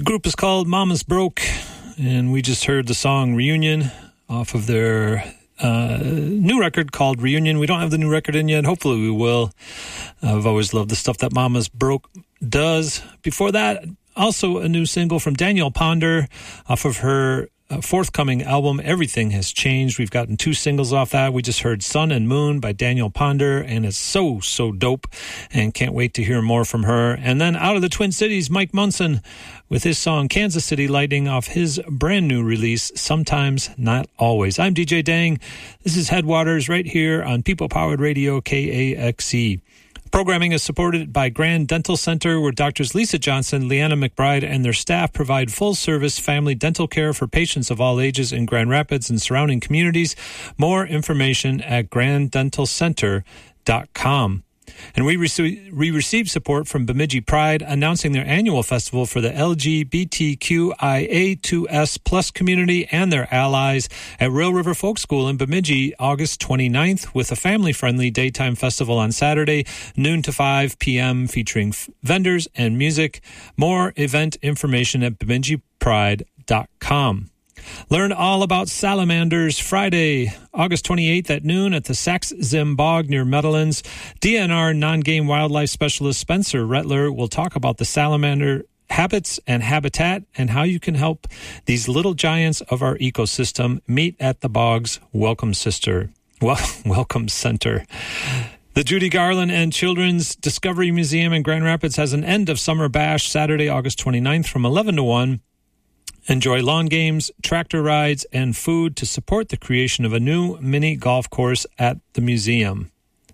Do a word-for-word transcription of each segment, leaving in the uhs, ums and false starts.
group is called Mama's Broke, and we just heard the song Reunion off of their uh, new record called Reunion. We don't have the new record in yet. Hopefully we will. I've always loved the stuff that Mama's Broke does. Before that, also a new single from Danielle Ponder off of her Uh, forthcoming album, Everything Has Changed. We've gotten two singles off that. We just heard Sun and Moon by Danielle Ponder, and it's so, so dope, and can't wait to hear more from her. And then out of the Twin Cities, Mike Munson with his song Kansas City Lightning off his brand new release, Sometimes Not Always. I'm D J Dang. This is Headwaters right here on People Powered Radio K A X E. Programming is supported by Grand Dental Center, where Doctors Lisa Johnson, Leanna McBride, and their staff provide full-service family dental care for patients of all ages in Grand Rapids and surrounding communities. More information at grand dental center dot com. And we, rec- we received support from Bemidji Pride, announcing their annual festival for the L G B T Q I A two S plus community and their allies at Rail River Folk School in Bemidji, August twenty-ninth, with a family-friendly daytime festival on Saturday, noon to five p.m., featuring f- vendors and music. More event information at bemidji pride dot com. Learn all about salamanders Friday, August twenty-eighth at noon at the Sax-Zim Bog near Meadowlands. D N R non-game wildlife specialist Spencer Rettler will talk about the salamander habits and habitat and how you can help these little giants of our ecosystem. Meet at the Bog's Welcome Sister. Well, Welcome Center. The Judy Garland and Children's Discovery Museum in Grand Rapids has an end of summer bash Saturday, August twenty-ninth from eleven to one. Enjoy lawn games, tractor rides, and food to support the creation of a new mini golf course at the museum.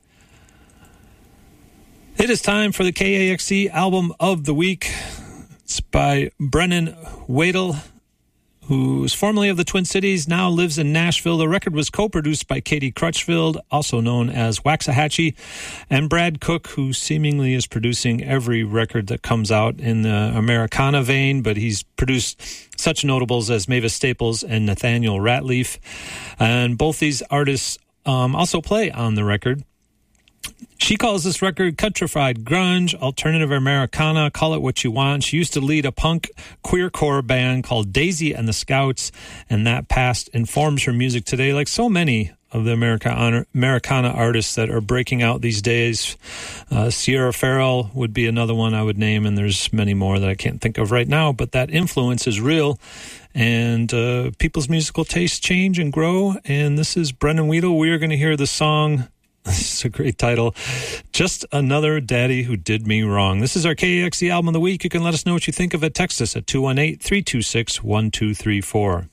It is time for the K A X E Album of the Week. It's by Brennan Wadel, who is formerly of the Twin Cities, now lives in Nashville. The record was co-produced by Katie Crutchfield, also known as Waxahachie, and Brad Cook, who seemingly is producing every record that comes out in the Americana vein, but he's produced such notables as Mavis Staples and Nathaniel Ratliff. And both these artists um, also play on the record. She calls this record countrified grunge, alternative Americana, call it what you want. She used to lead a punk queercore band called Daisy and the Scouts, and that past informs her music today, like so many of the Americana, Americana artists that are breaking out these days. Uh, Sierra Farrell would be another one I would name, and there's many more that I can't think of right now, but that influence is real, and uh, people's musical tastes change and grow, and this is Brennan Wadel. We are going to hear the song... This is a great title. Just Another Daddy Who Did Me Wrong. This is our K A X E Album of the Week. You can let us know what you think of it. Text us at two one eight, three two six, one two three four.